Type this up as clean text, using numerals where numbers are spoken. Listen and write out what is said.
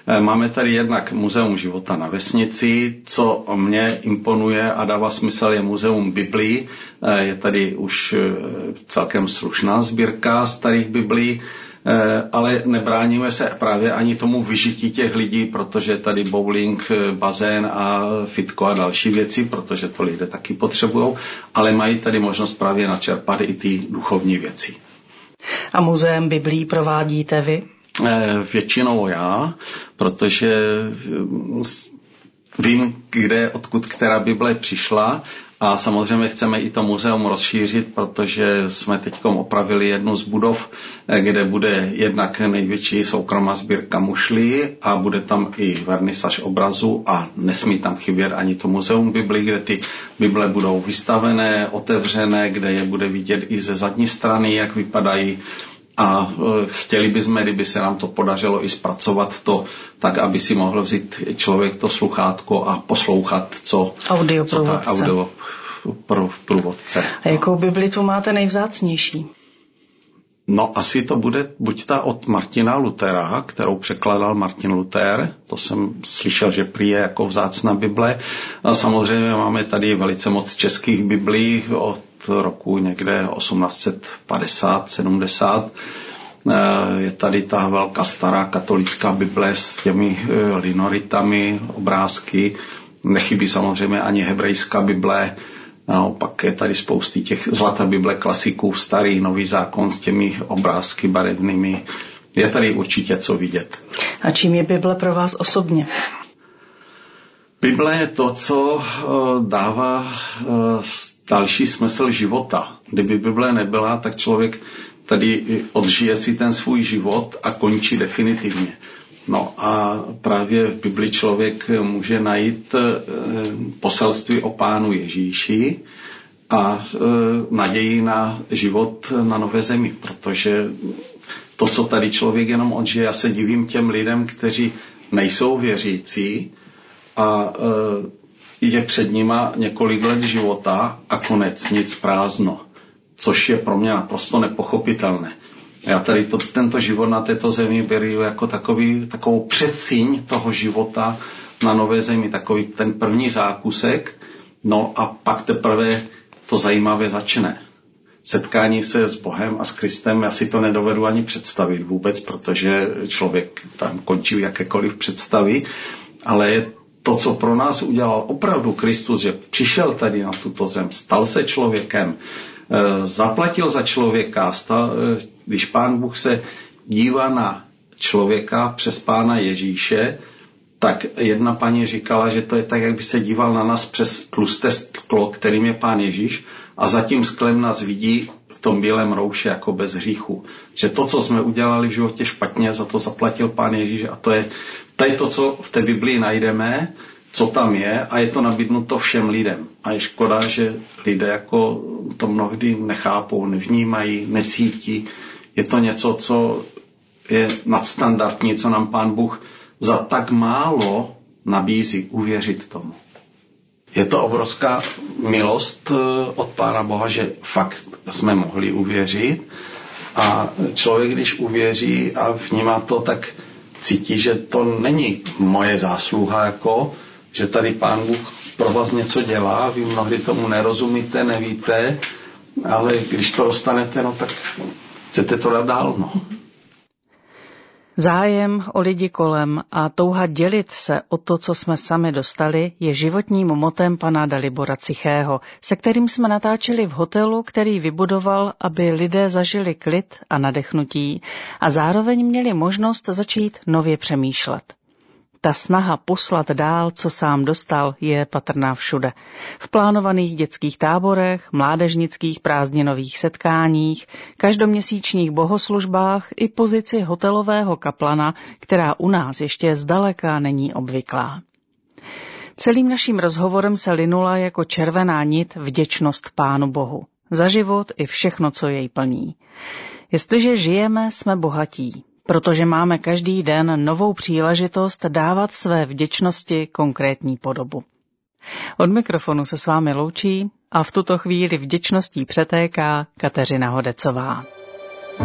Máme tady jednak Muzeum života na vesnici, co mě imponuje a dává smysl, je Muzeum Biblí. Je tady už celkem slušná sbírka starých Biblí, ale nebráníme se právě ani tomu vyžití těch lidí, protože tady bowling, bazén a fitko a další věci, protože to lidé taky potřebují, ale mají tady možnost právě načerpat i ty duchovní věci. A Muzeum Biblí provádíte vy? Většinou já, protože vím, odkud která Bible přišla a samozřejmě chceme i to muzeum rozšířit, protože jsme teď opravili jednu z budov, kde bude jednak největší soukromá sbírka mušlí a bude tam i vernisaž obrazu a nesmí tam chybět ani to muzeum Biblí, kde ty Bible budou vystavené, otevřené, kde je bude vidět i ze zadní strany, jak vypadají. A chtěli bychom, kdyby se nám to podařilo i zpracovat to tak, aby si mohl vzít člověk to sluchátko a poslouchat, co audioprůvodce. A jakou Bibli tu máte nejvzácnější? No asi to bude buď ta od Martina Luthera, kterou překladal Martin Luther, to jsem slyšel, že prý je jako vzácná Bible. A samozřejmě máme tady velice moc českých Biblí od roku někde 1850-70. Je tady ta velká stará katolická Bible s těmi linoritami, obrázky. Nechybí samozřejmě ani hebrejská Bible. No, pak je tady spousty těch zlatá Bible klasiků, starý, nový zákon s těmi obrázky barevnými. Je tady určitě co vidět. A čím je Bible pro vás osobně? Bible je to, co dává další smysl života. Kdyby Bible nebyla, tak člověk tady odžije si ten svůj život a končí definitivně. No a právě v Bibli člověk může najít poselství o Pánu Ježíši a naději na život na nové zemi, protože to, co tady člověk jenom odžije, já se divím těm lidem, kteří nejsou věřící a je před nima několik let života a konec, nic, prázdno, což je pro mě naprosto nepochopitelné. Já tady tento život na této zemi beru jako takovou předsíň toho života na nové zemi, takový ten první zákusek, no a pak teprve to zajímavé začne. Setkání se s Bohem a s Kristem, já si to nedovedu ani představit vůbec, protože člověk tam končí jakékoliv představy, ale to, co pro nás udělal opravdu Kristus, že přišel tady na tuto zem, stal se člověkem, zaplatil za člověka, když Pán Bůh se dívá na člověka přes Pána Ježíše, tak jedna paní říkala, že to je tak, jak by se díval na nás přes tlusté sklo, kterým je Pán Ježíš, a za tím sklem nás vidí v tom bílém rouše jako bez hříchu. Že to, co jsme udělali v životě špatně, za to zaplatil Pán Ježíš a to je to, co v té Biblii najdeme, co tam je a je to nabídnuto všem lidem. A je škoda, že lidé jako to mnohdy nechápou, nevnímají, necítí. Je to něco, co je nadstandardní, co nám Pán Bůh za tak málo nabízí, uvěřit tomu. Je to obrovská milost od Pána Boha, že fakt jsme mohli uvěřit a člověk, když uvěří a vnímá to, tak cítí, že to není moje zásluha, jako že tady Pán Bůh pro vás něco dělá, vy mnohdy tomu nerozumíte, nevíte, ale když to dostanete, no tak chcete to dát dál, no. Zájem o lidi kolem a touha dělit se o to, co jsme sami dostali, je životním motem pana Dalibora Cichého, se kterým jsme natáčeli v hotelu, který vybudoval, aby lidé zažili klid a nadechnutí a zároveň měli možnost začít nově přemýšlet. Ta snaha poslat dál, co sám dostal, je patrná všude. V plánovaných dětských táborech, mládežnických prázdninových setkáních, každoměsíčních bohoslužbách i pozici hotelového kaplana, která u nás ještě zdaleka není obvyklá. Celým naším rozhovorem se linula jako červená nit vděčnost Pánu Bohu. Za život i všechno, co jej plní. Jestliže žijeme, jsme bohatí. Protože máme každý den novou příležitost dávat své vděčnosti konkrétní podobu. Od mikrofonu se s vámi loučí a v tuto chvíli vděčností přetéká Kateřina Hodecová.